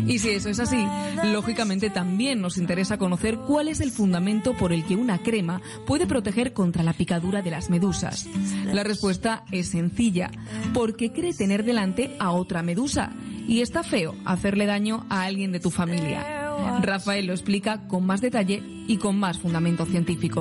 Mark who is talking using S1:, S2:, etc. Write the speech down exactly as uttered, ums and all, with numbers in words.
S1: Y si eso es así, lógicamente también nos interesa conocer cuál es el fundamento por el que una crema puede proteger contra la picadura de las medusas. La respuesta es sencilla, porque cree tener delante a otra medusa y está feo hacerle daño a alguien de tu familia. Rafael lo explica con más detalle y con más fundamento científico.